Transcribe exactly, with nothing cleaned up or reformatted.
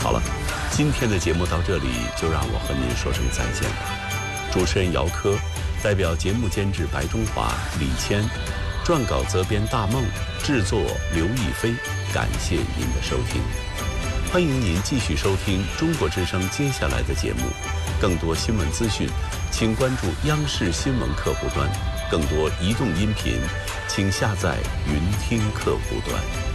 好了，今天的节目到这里就让我和您说声再见吧。主持人姚科，代表节目监制白中华、李谦，撰稿责编大梦，制作刘亦菲，感谢您的收听。欢迎您继续收听中国之声接下来的节目。更多新闻资讯，请关注央视新闻客户端；更多移动音频，请下载云听客户端。